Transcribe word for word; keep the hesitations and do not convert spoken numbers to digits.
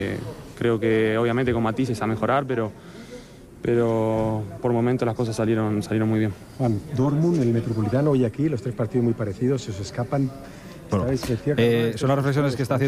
Eh, creo que obviamente con matices a mejorar, pero, pero por momentos las cosas salieron, salieron muy bien. Juan, Dortmund, el Metropolitano, hoy aquí, los tres partidos muy parecidos, se os escapan. Bueno, eh, son las reflexiones que está haciendo